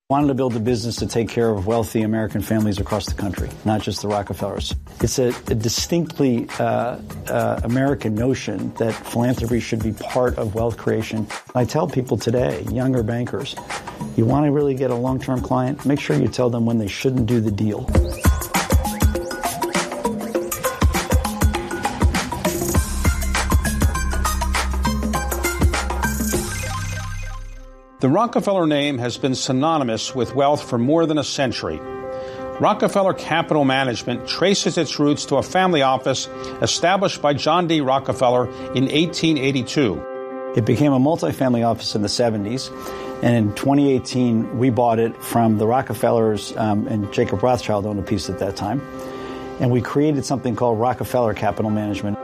Wanted to build a business to take care of wealthy American families across the country, not just the Rockefellers. It's a distinctly American notion that philanthropy should be part of wealth creation. I tell people today, younger bankers, you want to really get a long-term client, make sure you tell them when they shouldn't do the deal. The Rockefeller name has been synonymous with wealth for more than a century. Rockefeller Capital Management traces its roots to a family office established by John D. Rockefeller in 1882. It became a multifamily office in the 70s, and in 2018 we bought it from the Rockefellers, and Jacob Rothschild owned a piece at that time, and we created something called Rockefeller Capital Management.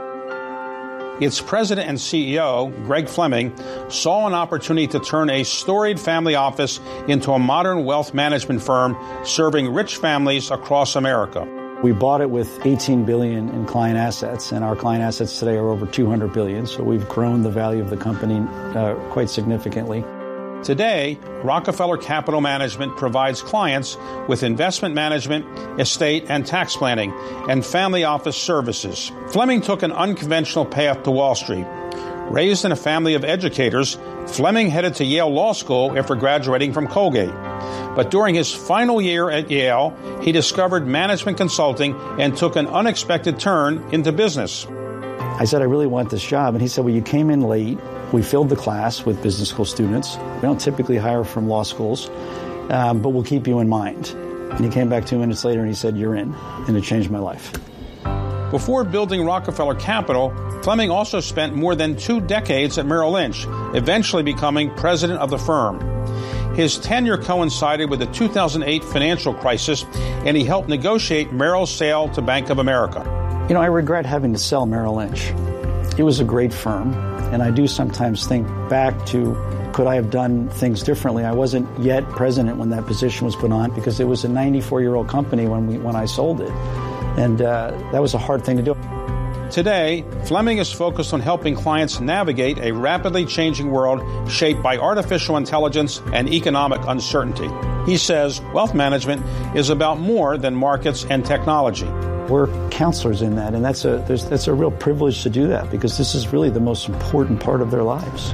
Its president and CEO, Greg Fleming, saw an opportunity to turn a storied family office into a modern wealth management firm serving rich families across America. We bought it with $18 billion in client assets, and our client assets today are over $200 billion, so we've grown the value of the company quite significantly. Today, Rockefeller Capital Management provides clients with investment management, estate and tax planning, and family office services. Fleming took an unconventional path to Wall Street. Raised in a family of educators, Fleming headed to Yale Law School after graduating from Colgate. But during his final year at Yale, he discovered management consulting and took an unexpected turn into business. I said, I really want this job. And he said, well, you came in late. We filled the class with business school students. We don't typically hire from law schools, but we'll keep you in mind. And he came back 2 minutes later and he said, you're in. And it changed my life. Before building Rockefeller Capital, Fleming also spent more than 2 decades at Merrill Lynch, eventually becoming president of the firm. His tenure coincided with the 2008 financial crisis, and he helped negotiate Merrill's sale to Bank of America. You know, I regret having to sell Merrill Lynch. It was a great firm, and I do sometimes think back to, could I have done things differently? I wasn't yet president when that position was put on because it was a 94-year-old company when I sold it, and that was a hard thing to do. Today, Fleming is focused on helping clients navigate a rapidly changing world shaped by artificial intelligence and economic uncertainty. He says wealth management is about more than markets and technology. We're counselors in that, and that's a real privilege to do that because this is really the most important part of their lives.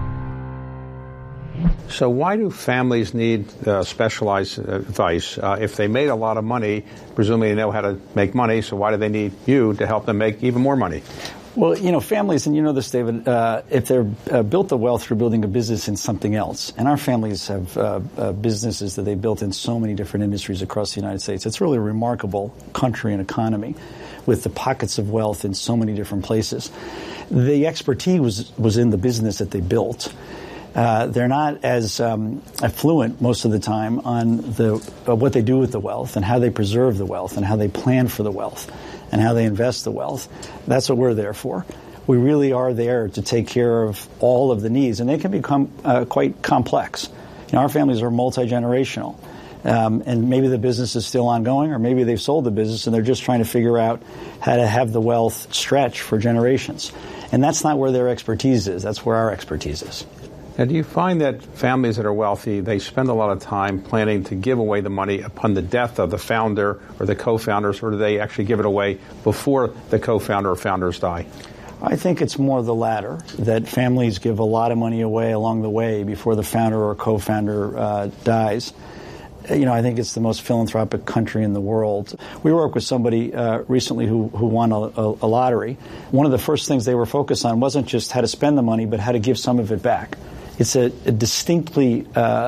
So why do families need specialized advice? If they made a lot of money, presumably they know how to make money, so why do they need you to help them make even more money? Well, you know, families, and you know this, David, if they're built the wealth through building a business in something else, and our families have businesses that they built in so many different industries across the United States. It's really a remarkable country and economy with the pockets of wealth in so many different places. The expertise was in the business that they built. They're not as affluent most of the time on what they do with the wealth and how they preserve the wealth and how they plan for the wealth and how they invest the wealth. That's what we're there for. We really are there to take care of all of the needs, and they can become quite complex. You know, our families are multi-generational, and maybe the business is still ongoing, or maybe they've sold the business and they're just trying to figure out how to have the wealth stretch for generations. And that's not where their expertise is. That's where our expertise is. Now, do you find that families that are wealthy, they spend a lot of time planning to give away the money upon the death of the founder or the co-founders, or do they actually give it away before the co-founder or founders die? I think it's more the latter, that families give a lot of money away along the way before the founder or co-founder dies. You know, I think it's the most philanthropic country in the world. We worked with somebody recently who won a lottery. One of the first things they were focused on wasn't just how to spend the money, but how to give some of it back. It's a distinctly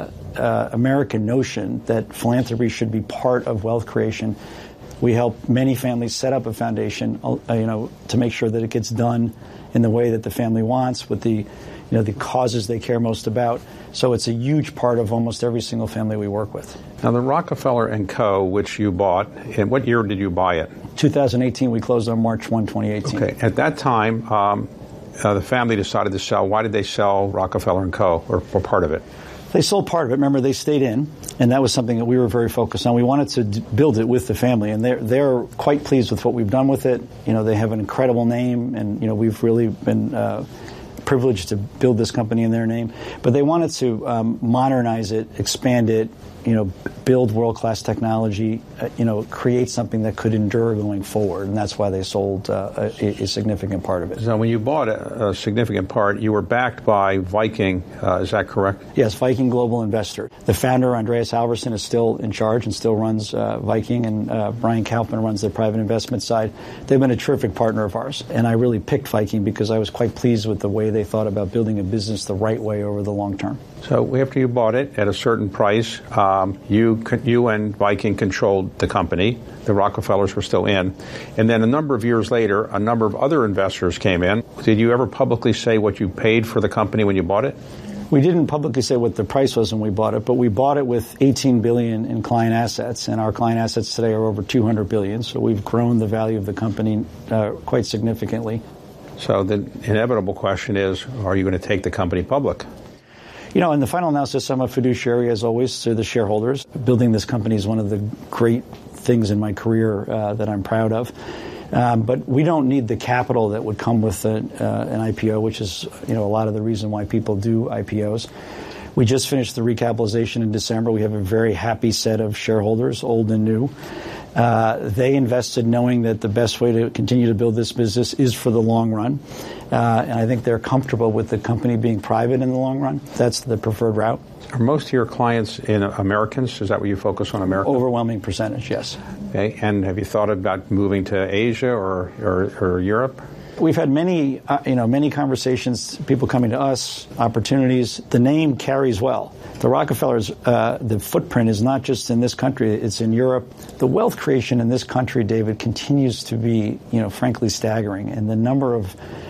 American notion that philanthropy should be part of wealth creation. We help many families set up a foundation, to make sure that it gets done in the way that the family wants, with the causes they care most about. So it's a huge part of almost every single family we work with. Now, the Rockefeller & Co., which you bought, and what year did you buy it? 2018. We closed on March 1, 2018. Okay. At that time, the family decided to sell. Why did they sell Rockefeller & Co., or part of it? They sold part of it. Remember, they stayed in, and that was something that we were very focused on. We wanted to build it with the family, and they're quite pleased with what we've done with it. You know, they have an incredible name, and we've really been privilege to build this company in their name. But they wanted to modernize it, expand it, build world-class technology, create something that could endure going forward. And that's why they sold a significant part of it. So when you bought a significant part, you were backed by Viking. Is that correct? Yes, Viking Global Investor. The founder, Andreas Halvorsen, is still in charge and still runs Viking, and Brian Kaufman runs the private investment side. They've been a terrific partner of ours. And I really picked Viking because I was quite pleased with the way they thought about building a business the right way over the long term. So after you bought it at a certain price, you and Viking controlled the company. The Rockefellers were still in. And then a number of years later, a number of other investors came in. Did you ever publicly say what you paid for the company when you bought it? We didn't publicly say what the price was when we bought it, but we bought it with $18 billion in client assets, and our client assets today are over $200 billion. So we've grown the value of the company quite significantly. So the inevitable question is, are you going to take the company public? In the final analysis, I'm a fiduciary, as always, to the shareholders. Building this company is one of the great things in my career that I'm proud of. But we don't need the capital that would come with an IPO, which is, a lot of the reason why people do IPOs. We just finished the recapitalization in December. We have a very happy set of shareholders, old and new. They invested knowing that the best way to continue to build this business is for the long run. And I think they're comfortable with the company being private in the long run. That's the preferred route. Are most of your clients in Americans? Is that what you focus on, America? Overwhelming percentage, yes. Okay. And have you thought about moving to Asia or Europe? We've had many conversations, people coming to us, opportunities. The name carries well. The Rockefellers, the footprint is not just in this country, it's in Europe. The wealth creation in this country, David, continues to be, frankly staggering. And the number of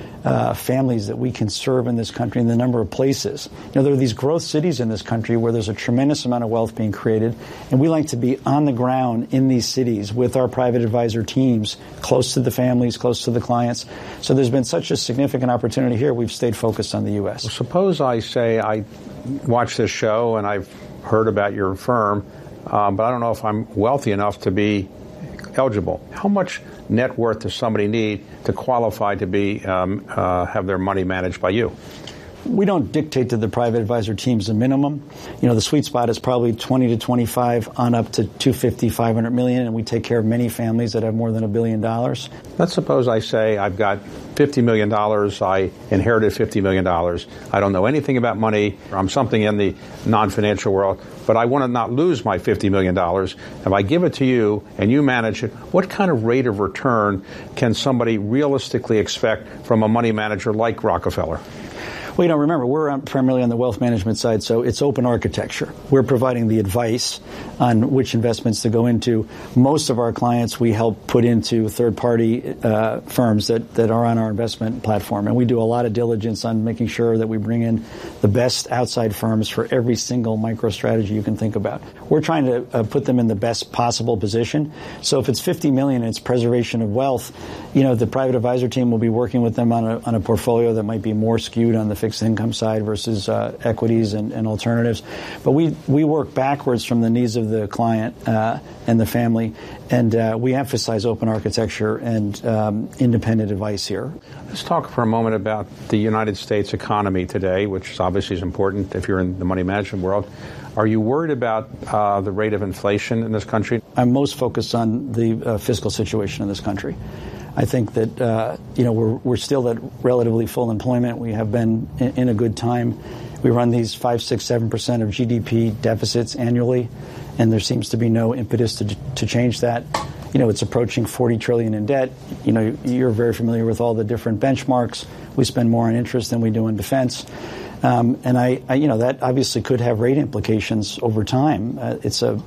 families that we can serve in this country and the number of places. There are these growth cities in this country where there's a tremendous amount of wealth being created, and we like to be on the ground in these cities with our private advisor teams, close to the families, close to the clients. So there's been such a significant opportunity here, we've stayed focused on the U.S. Well, suppose I say I watch this show and I've heard about your firm, but I don't know if I'm wealthy enough to be eligible. How much net worth does somebody need to qualify to be have their money managed by you? We don't dictate to the private advisor teams a minimum. The sweet spot is probably 20 to 25 on up to 250, 500 million, and we take care of many families that have more than $1 billion. Let's suppose I say I've got $50 million. I inherited $50 million. I don't know anything about money. I'm something in the non-financial world, but I want to not lose my $50 million. If I give it to you and you manage it, what kind of rate of return can somebody realistically expect from a money manager like Rockefeller? Well, remember, we're primarily on the wealth management side, so it's open architecture. We're providing the advice on which investments to go into. Most of our clients we help put into third-party firms that are on our investment platform, and we do a lot of diligence on making sure that we bring in the best outside firms for every single micro-strategy you can think about. We're trying to put them in the best possible position. So if it's $50 million and it's preservation of wealth, the private advisor team will be working with them on a portfolio that might be more skewed on the fixed income side versus equities and alternatives. But we work backwards from the needs of the client and the family, and we emphasize open architecture and independent advice here. Let's talk for a moment about the United States economy today, which obviously is important if you're in the money management world. Are you worried about the rate of inflation in this country? I'm most focused on the fiscal situation in this country. I think that we're still at relatively full employment. We have been in a good time. We run these 5, 6, 7% of GDP deficits annually, and there seems to be no impetus to change that. It's approaching $40 trillion in debt. You're very familiar with all the different benchmarks. We spend more on interest than we do on defense. And that obviously could have rate implications over time. It's a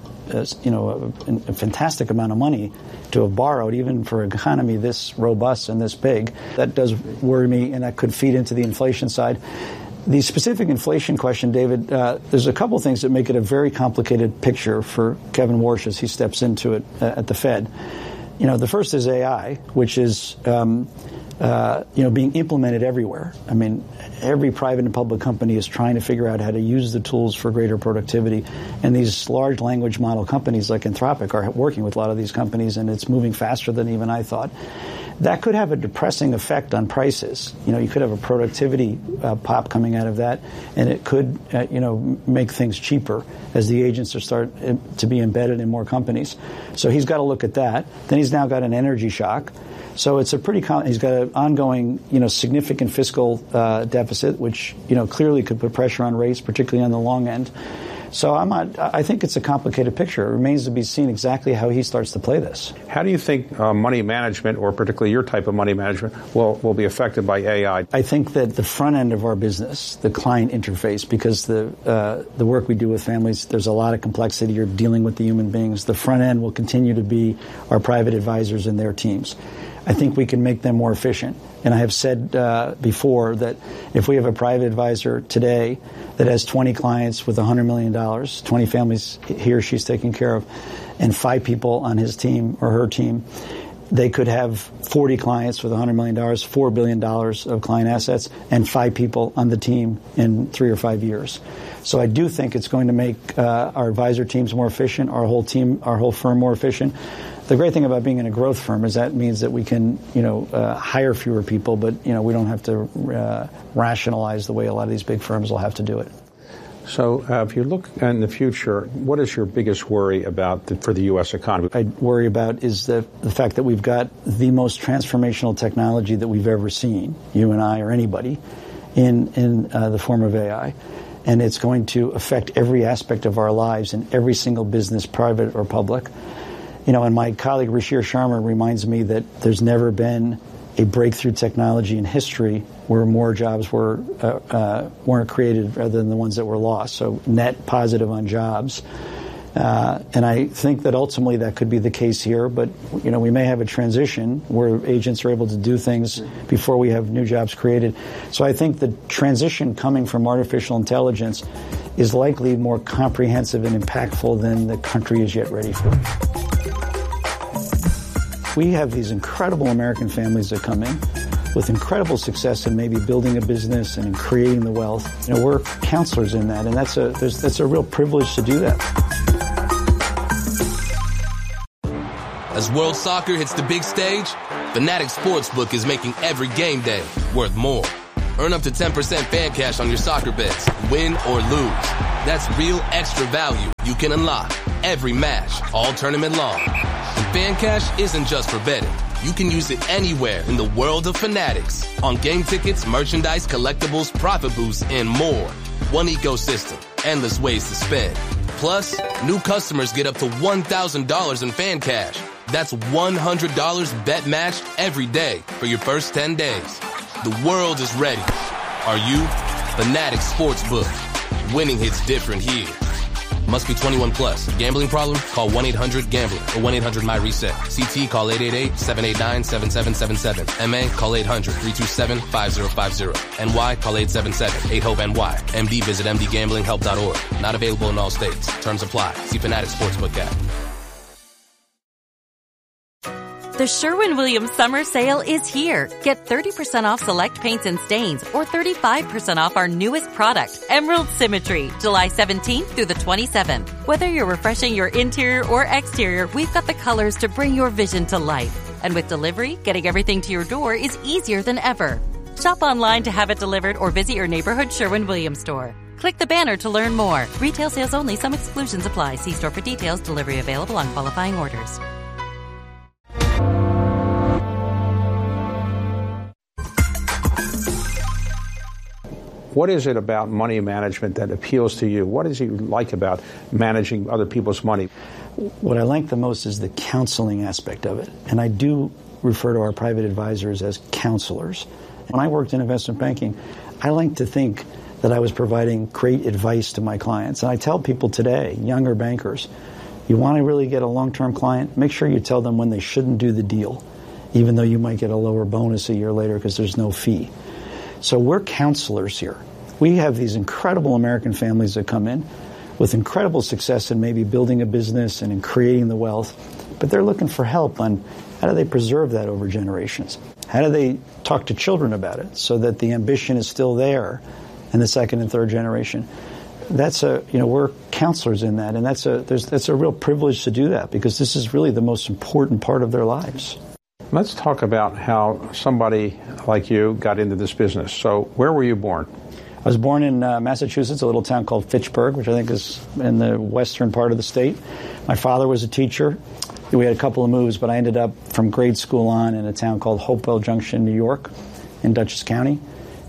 fantastic amount of money to have borrowed, even for an economy this robust and this big. That does worry me, and that could feed into the inflation side. The specific inflation question, David, there's a couple things that make it a very complicated picture for Kevin Warsh as he steps into it at the Fed. The first is AI, which is being implemented everywhere. I mean, every private and public company is trying to figure out how to use the tools for greater productivity. And these large language model companies like Anthropic are working with a lot of these companies, and it's moving faster than even I thought. That could have a depressing effect on prices. You could have a productivity pop coming out of that, and it could, make things cheaper as the agents are start to be embedded in more companies. So he's got to look at that. Then he's now got an energy shock. So it's he's got an ongoing, significant fiscal deficit, which, clearly could put pressure on rates, particularly on the long end. So I think it's a complicated picture. It remains to be seen exactly how he starts to play this. How do you think money management, or particularly your type of money management, will be affected by AI? I think that the front end of our business, the client interface, because the work we do with families, there's a lot of complexity. You're dealing with the human beings. The front end will continue to be our private advisors and their teams. I think we can make them more efficient. And I have said before that if we have a private advisor today that has 20 clients with $100 million, 20 families he or she's taking care of, and 5 people on his team or her team, they could have 40 clients with $100 million, $4 billion of client assets, and 5 people on the team in 3 or 5 years. So I do think it's going to make our advisor teams more efficient, our whole firm more efficient. The great thing about being in a growth firm is that means that we can, hire fewer people, but, we don't have to rationalize the way a lot of these big firms will have to do it. So if you look in the future, what is your biggest worry for the U.S. economy? I worry about is the fact that we've got the most transformational technology that we've ever seen, you and I or anybody, in the form of AI. And it's going to affect every aspect of our lives in every single business, private or public. And my colleague Rashir Sharma reminds me that there's never been a breakthrough technology in history where more jobs weren't created rather than the ones that were lost. So net positive on jobs. And I think that ultimately that could be the case here. But, we may have a transition where agents are able to do things before we have new jobs created. So I think the transition coming from artificial intelligence is likely more comprehensive and impactful than the country is yet ready for. We have these incredible American families that come in with incredible success in maybe building a business and in creating the wealth. We're counselors in that, and that's a real privilege to do that. As World Soccer hits the big stage, Fanatics Sportsbook is making every game day worth more. Earn up to 10% fan cash on your soccer bets, win or lose. That's real extra value you can unlock every match, all tournament long. And fan cash isn't just for betting. You can use it anywhere in the world of Fanatics. On game tickets, merchandise, collectibles, profit boosts, and more. One ecosystem, endless ways to spend. Plus, new customers get up to $1,000 in fan cash. That's $100 bet matched every day for your first 10 days. The world is ready. Are you? Fanatics Sportsbook. Winning hits different here. Must be 21 plus. Gambling problem? Call 1-800-GAMBLER or 1-800-MY-RESET. CT, call 888-789-7777. MA, call 800-327-5050. NY, call 877-8-HOPE-NY. MD, visit mdgamblinghelp.org. Not available in all states. Terms apply. See Fanatics Sportsbook app. The Sherwin-Williams Summer Sale is here. Get 30% off select paints and stains or 35% off our newest product, Emerald Symmetry, July 17th through the 27th. Whether you're refreshing your interior or exterior, we've got the colors to bring your vision to life. And with delivery, getting everything to your door is easier than ever. Shop online to have it delivered or visit your neighborhood Sherwin-Williams store. Click the banner to learn more. Retail sales only. Some exclusions apply. See store for details. Delivery available on qualifying orders. What is it about money management that appeals to you? What is it you like about managing other people's money? What I like the most is the counseling aspect of it. And I do refer to our private advisors as counselors. When I worked in investment banking, I like to think that I was providing great advice to my clients. And I tell people today, younger bankers, you want to really get a long-term client, make sure you tell them when they shouldn't do the deal, even though you might get a lower bonus a year later because there's no fee. So we're counselors here. We have these incredible American families that come in with incredible success in maybe building a business and in creating the wealth. But they're looking for help on how do they preserve that over generations? How do they talk to children about it so that the ambition is still there in the second and third generation? That's we're counselors in that, and that's a real privilege to do that, because this is really the most important part of their lives. Let's talk about how somebody like you got into this business. So where were you born? I was born in Massachusetts, a little town called Fitchburg, which I think is in the western part of the state. My father was a teacher. We had a couple of moves, but I ended up from grade school on in a town called Hopewell Junction, New York, in Dutchess County.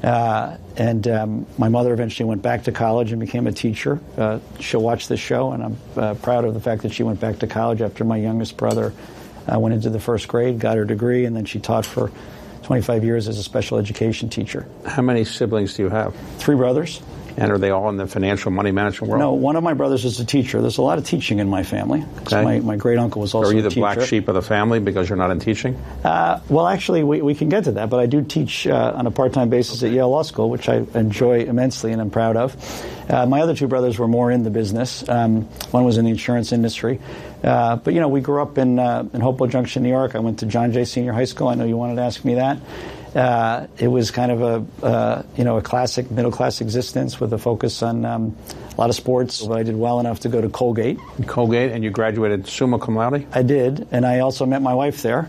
And my mother eventually went back to college and became a teacher. She'll watch this show, and I'm proud of the fact that she went back to college after my youngest brother went into the first grade, got her degree, and then she taught for 25 years as a special education teacher. How many siblings do you have? 3 brothers. And are they all in the financial money management world? No, one of my brothers is a teacher. There's a lot of teaching in my family. Okay. My great uncle was also a teacher. Are you the black sheep of the family because you're not in teaching? Well, actually, we can get to that, but I do teach on a part-time basis at Yale Law School, which I enjoy immensely and I'm proud of. My other 2 brothers were more in the business. One was in the insurance industry. But, we grew up in Hopewell Junction, New York. I went to John Jay Senior High School. I know you wanted to ask me that. It was kind of a classic middle-class existence with a focus on a lot of sports. But I did well enough to go to Colgate. Colgate, and you graduated summa cum laude? I did, and I also met my wife there.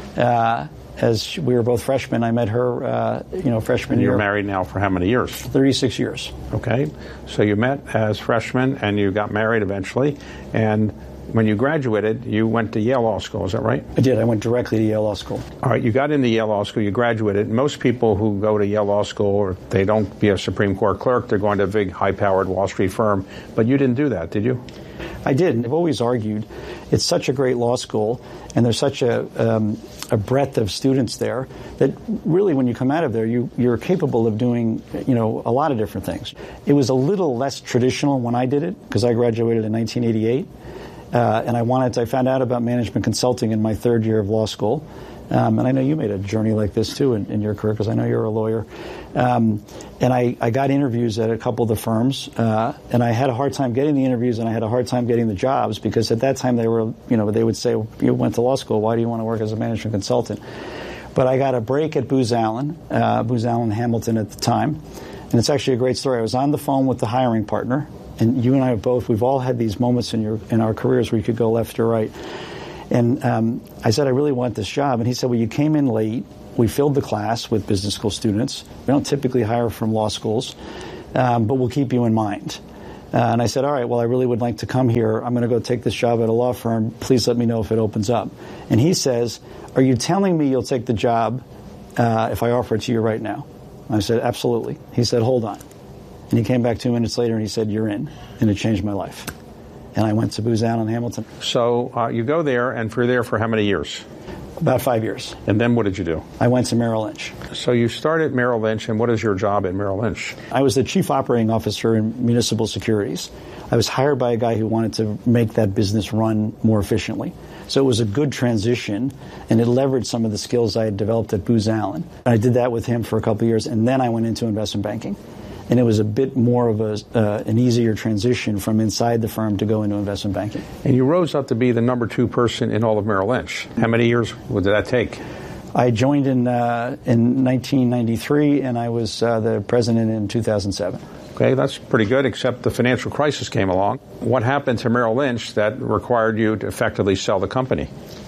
As we were both freshmen, I met her, freshman year. You're married now for how many years? 36 years. Okay, so you met as freshmen, and you got married eventually, and when you graduated, you went to Yale Law School, is that right? I did. I went directly to Yale Law School. All right, you got into Yale Law School, you graduated. Most people who go to Yale Law School, or they don't be a Supreme Court clerk, they're going to a big, high-powered Wall Street firm. But you didn't do that, did you? I did. I've always argued it's such a great law school, and there's such a breadth of students there that really when you come out of there, you're capable of doing, a lot of different things. It was a little less traditional when I did it, because I graduated in 1988. And I found out about management consulting in my 3rd year of law school. And I know you made a journey like this, too, in your career, because I know you're a lawyer. And I got interviews at a couple of the firms, and I had a hard time getting the interviews, and I had a hard time getting the jobs, because at that time they would say, you went to law school, why do you want to work as a management consultant? But I got a break at Booz Allen Hamilton at the time. And it's actually a great story. I was on the phone with the hiring partner. And you and I we've all had these moments in our careers where you could go left or right. And I said, I really want this job. And he said, well, you came in late. We filled the class with business school students. We don't typically hire from law schools, but we'll keep you in mind. And I said, all right, well, I really would like to come here. I'm going to go take this job at a law firm. Please let me know if it opens up. And he says, are you telling me you'll take the job if I offer it to you right now? And I said, absolutely. He said, hold on. And he came back 2 minutes later and he said, you're in. And it changed my life. And I went to Booz Allen Hamilton. So you go there, and you're there for how many years? About 5 years. And then what did you do? I went to Merrill Lynch. So you started at Merrill Lynch, and what is your job at Merrill Lynch? I was the chief operating officer in municipal securities. I was hired by a guy who wanted to make that business run more efficiently. So it was a good transition, and it leveraged some of the skills I had developed at Booz Allen. I did that with him for a couple of years, and then I went into investment banking. And it was a bit more of an easier transition from inside the firm to go into investment banking. And you rose up to be the number 2 person in all of Merrill Lynch. How many years did that take? I joined in 1993, and I was the president in 2007. Okay, that's pretty good, except the financial crisis came along. What happened to Merrill Lynch that required you to effectively sell the company?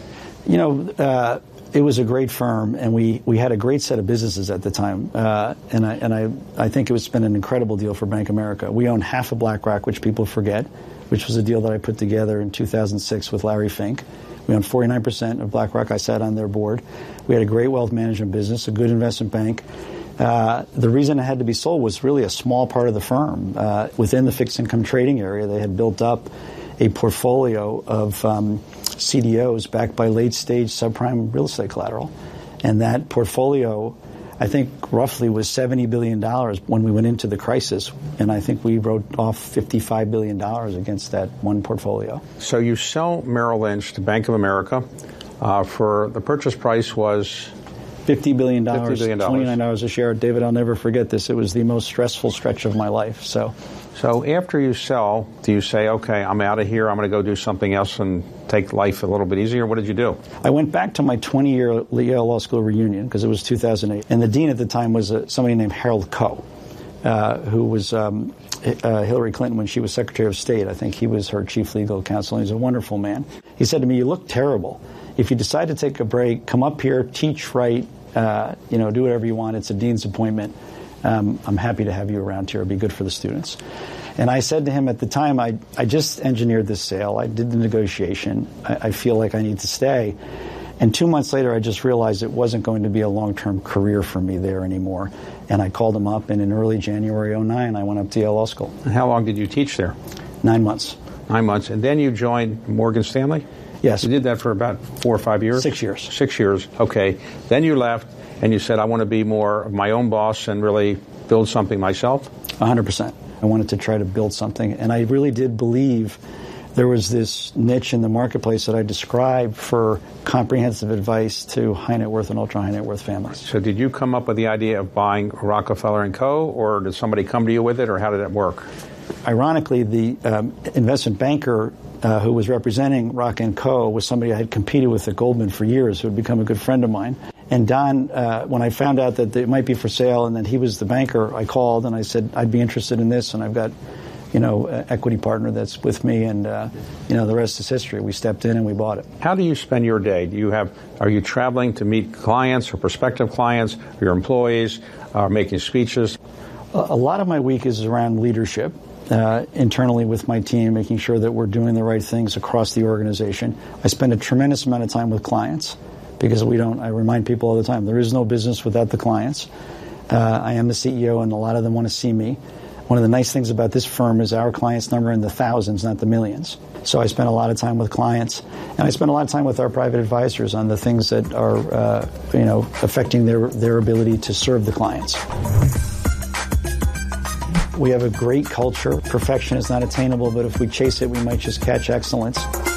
It was a great firm, and we had a great set of businesses at the time. And I think it's been an incredible deal for Bank of America. We own half of BlackRock, which people forget, which was a deal that I put together in 2006 with Larry Fink. We own 49% of BlackRock. I sat on their board. We had a great wealth management business, a good investment bank. The reason it had to be sold was really a small part of the firm. Within the fixed income trading area, they had built up a portfolio of CDOs backed by late-stage subprime real estate collateral. And that portfolio, I think, roughly was $70 billion when we went into the crisis. And I think we wrote off $55 billion against that one portfolio. So you sell Merrill Lynch to Bank of America for the purchase price was $50 billion, $50 billion. $29 a share. David, I'll never forget this. It was the most stressful stretch of my life. So So after you sell, do you say, okay, I'm out of here, I'm going to go do something else and take life a little bit easier? What did you do? I went back to my 20-year Yale Law School reunion, because it was 2008. And the dean at the time was somebody named Harold Koh, who was Hillary Clinton when she was Secretary of State. I think he was her chief legal counsel. He's a wonderful man. He said to me, you look terrible. If you decide to take a break, come up here, teach, write, do whatever you want. It's a dean's appointment. I'm happy to have you around here. It'll be good for the students. And I said to him at the time, I just engineered this sale. I did the negotiation. I feel like I need to stay. And 2 months later, I just realized it wasn't going to be a long-term career for me there anymore. And I called him up, and in early January 2009, I went up to Yale Law School. And how long did you teach there? 9 months. 9 months. And then you joined Morgan Stanley? Yes. You did that for about 4 or 5 years? 6 years. 6 years. Okay. Then you left, and you said, I want to be more of my own boss and really build something myself? 100%. I wanted to try to build something. And I really did believe there was this niche in the marketplace that I described for comprehensive advice to high net worth and ultra high net worth families. So did you come up with the idea of buying Rockefeller & Co., or did somebody come to you with it, or how did it work? Ironically, the investment banker who was representing Rock & Co. was somebody I had competed with at Goldman for years, who had become a good friend of mine. And Don, when I found out that it might be for sale and that he was the banker, I called and I said, I'd be interested in this, and I've got, an equity partner that's with me, and, the rest is history. We stepped in and we bought it. How do you spend your day? Are you traveling to meet clients or prospective clients, or your employees, or making speeches? A lot of my week is around leadership. Internally with my team, making sure that we're doing the right things across the organization. I spend a tremendous amount of time with clients, because I remind people all the time, there is no business without the clients. I am the CEO, and a lot of them want to see me. One of the nice things about this firm is our clients number in the thousands, not the millions. So I spend a lot of time with clients, and I spend a lot of time with our private advisors on the things that are, affecting their ability to serve the clients. We have a great culture. Perfection is not attainable, but if we chase it, we might just catch excellence.